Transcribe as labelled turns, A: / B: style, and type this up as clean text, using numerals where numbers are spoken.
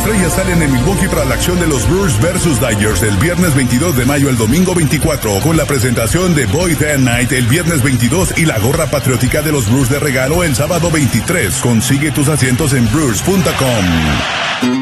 A: estrellas salen en Milwaukee para la acción de los Brewers versus Dodgers el viernes 22 de mayo al domingo 24, con la presentación de Boy That Night el viernes 22 y la gorra patriótica de los Brewers de regalo el sábado 23. Consigue tus asientos en brewers.com.